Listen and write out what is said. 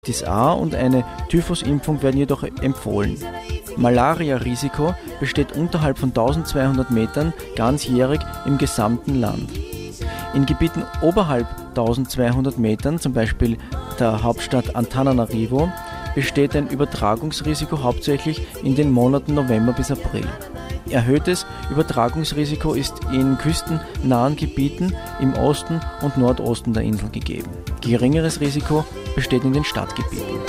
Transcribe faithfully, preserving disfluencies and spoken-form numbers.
Hepatitis A und eine Typhusimpfung werden jedoch empfohlen. Malaria-Risiko besteht unterhalb von eintausendzweihundert Metern ganzjährig im gesamten Land. In Gebieten oberhalb eintausendzweihundert Metern, zum Beispiel der Hauptstadt Antananarivo, besteht ein Übertragungsrisiko hauptsächlich in den Monaten November bis April. Erhöhtes Übertragungsrisiko ist in küstennahen Gebieten im Osten und Nordosten der Insel gegeben. Geringeres Risiko besteht in den Stadtgebieten.